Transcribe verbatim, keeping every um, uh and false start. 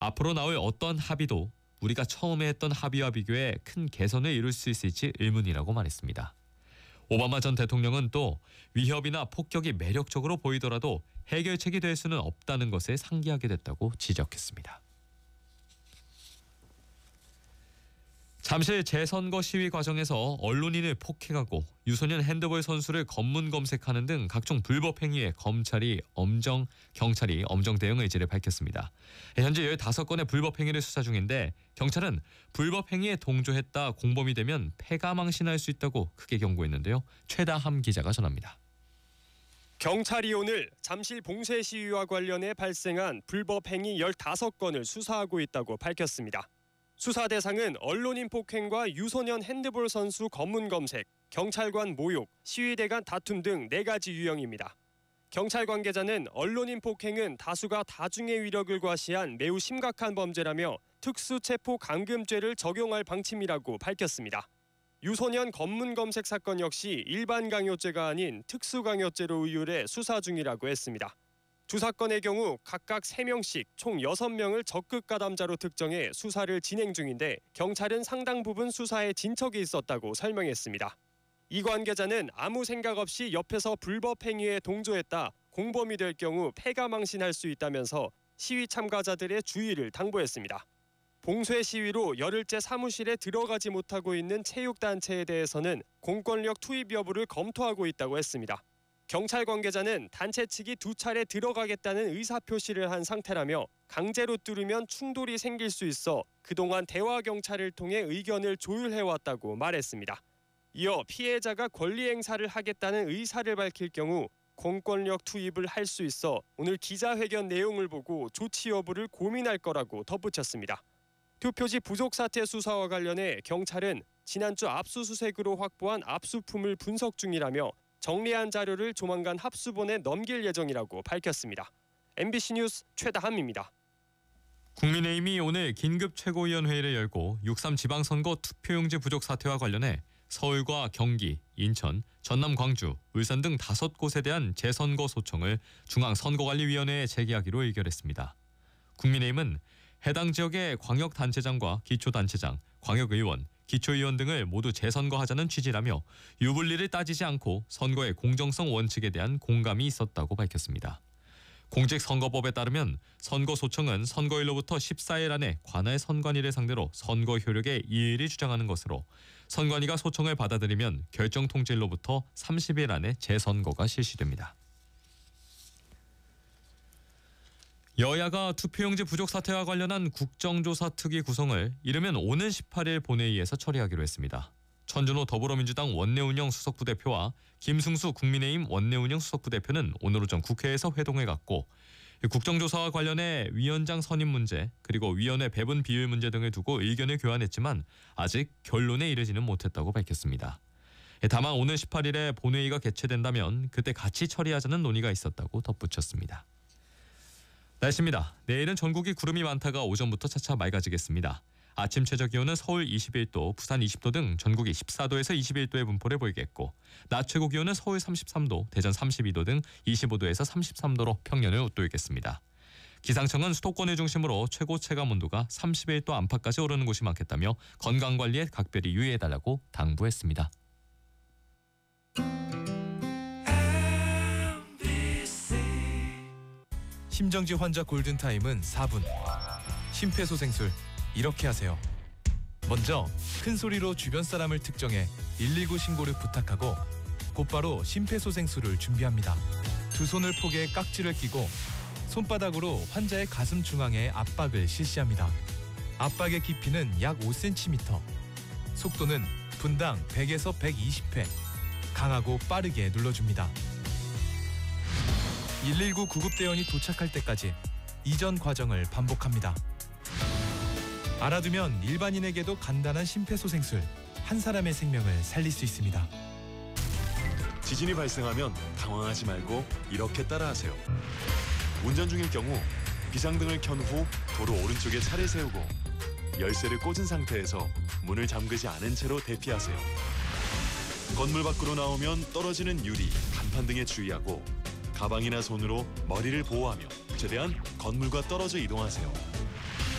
앞으로 나올 어떤 합의도 우리가 처음에 했던 합의와 비교해 큰 개선을 이룰 수 있을지 의문이라고 말했습니다. 오바마 전 대통령은 또 위협이나 폭격이 매력적으로 보이더라도 해결책이 될 수는 없다는 것을 상기하게 됐다고 지적했습니다. 잠실 재선거 시위 과정에서 언론인을 폭행하고 유소년 핸드볼 선수를 검문 검색하는 등 각종 불법 행위에 검찰이 엄정 경찰이 엄정 대응 의지를 밝혔습니다. 현재 열다섯 건의 불법 행위를 수사 중인데 경찰은 불법 행위에 동조했다 공범이 되면 패가망신할 수 있다고 크게 경고했는데요. 최다함 기자가 전합니다. 경찰이 오늘 잠실 봉쇄 시위와 관련해 발생한 불법 행위 열다섯 건을 수사하고 있다고 밝혔습니다. 수사 대상은 언론인 폭행과 유소년 핸드볼 선수 검문 검색, 경찰관 모욕, 시위대 간 다툼 등 네 가지 유형입니다. 경찰 관계자는 언론인 폭행은 다수가 다중의 위력을 과시한 매우 심각한 범죄라며 특수체포 감금죄를 적용할 방침이라고 밝혔습니다. 유소년 검문 검색 사건 역시 일반 강요죄가 아닌 특수강요죄로 의율해 수사 중이라고 했습니다. 두 사건의 경우 각각 세 명씩 총 여섯 명을 적극 가담자로 특정해 수사를 진행 중인데 경찰은 상당 부분 수사에 진척이 있었다고 설명했습니다. 이 관계자는 아무 생각 없이 옆에서 불법 행위에 동조했다, 공범이 될 경우 패가망신할 수 있다면서 시위 참가자들의 주의를 당부했습니다. 봉쇄 시위로 열흘째 사무실에 들어가지 못하고 있는 체육단체에 대해서는 공권력 투입 여부를 검토하고 있다고 했습니다. 경찰 관계자는 단체 측이 두 차례 들어가겠다는 의사표시를 한 상태라며 강제로 뚫으면 충돌이 생길 수 있어 그동안 대화 경찰을 통해 의견을 조율해왔다고 말했습니다. 이어 피해자가 권리 행사를 하겠다는 의사를 밝힐 경우 공권력 투입을 할 수 있어 오늘 기자회견 내용을 보고 조치 여부를 고민할 거라고 덧붙였습니다. 투표지 부족 사태 수사와 관련해 경찰은 지난주 압수수색으로 확보한 압수품을 분석 중이라며 정리한 자료를 조만간 합수본에 넘길 예정이라고 밝혔습니다. 엠비씨 뉴스 최다함입니다. 국민의힘이 오늘 긴급 최고위원회의를 열고 육삼 지방선거 투표용지 부족 사태와 관련해 서울과 경기, 인천, 전남, 광주, 울산 등 다섯 곳에 대한 재선거 소청을 중앙선거관리위원회에 제기하기로 의결했습니다. 국민의힘은 해당 지역의 광역단체장과 기초단체장, 광역의원, 기초의원 등을 모두 재선거하자는 취지라며 유불리를 따지지 않고 선거의 공정성 원칙에 대한 공감이 있었다고 밝혔습니다. 공직선거법에 따르면 선거 소청은 선거일로부터 십사 일 안에 관할 선관위를 상대로 선거 효력의 이의를 주장하는 것으로 선관위가 소청을 받아들이면 결정 통지일로부터 삼십 일 안에 재선거가 실시됩니다. 여야가 투표용지 부족 사태와 관련한 국정조사 특위 구성을 이르면 오는 십팔 일 본회의에서 처리하기로 했습니다. 천준호 더불어민주당 원내운영 수석부대표와 김승수 국민의힘 원내운영 수석부대표는 오늘 오전 국회에서 회동을 갖고 국정조사와 관련해 위원장 선임 문제 그리고 위원회 배분 비율 문제 등을 두고 의견을 교환했지만 아직 결론에 이르지는 못했다고 밝혔습니다. 다만 오늘 십팔 일에 본회의가 개최된다면 그때 같이 처리하자는 논의가 있었다고 덧붙였습니다. 날씨입니다. 내일은 전국이 구름이 많다가 오전부터 차차 맑아지겠습니다. 아침 최저기온은 서울 이십일 도, 부산 이십 도 등 전국이 십사 도에서 이십일 도의 분포를 보이겠고 낮 최고기온은 서울 삼십삼 도, 대전 삼십이 도 등 이십오 도에서 삼십삼 도로 평년을 웃돌겠습니다. 기상청은 수도권을 중심으로 최고 체감온도가 삼십일 도 안팎까지 오르는 곳이 많겠다며 건강관리에 각별히 유의해달라고 당부했습니다. 심정지 환자 골든타임은 사 분. 심폐소생술 이렇게 하세요. 먼저 큰 소리로 주변 사람을 특정해 일일구 신고를 부탁하고 곧바로 심폐소생술을 준비합니다. 두 손을 포개 깍지를 끼고 손바닥으로 환자의 가슴 중앙에 압박을 실시합니다. 압박의 깊이는 약 오 센티미터. 속도는 분당 백에서 백이십 회. 강하고 빠르게 눌러줍니다. 일일구 구급대원이 도착할 때까지 이전 과정을 반복합니다. 알아두면 일반인에게도 간단한 심폐소생술, 한 사람의 생명을 살릴 수 있습니다. 지진이 발생하면 당황하지 말고 이렇게 따라하세요. 운전 중일 경우 비상등을 켠 후 도로 오른쪽에 차를 세우고 열쇠를 꽂은 상태에서 문을 잠그지 않은 채로 대피하세요. 건물 밖으로 나오면 떨어지는 유리, 간판 등에 주의하고 가방이나 손으로 머리를 보호하며 최대한 건물과 떨어져 이동하세요.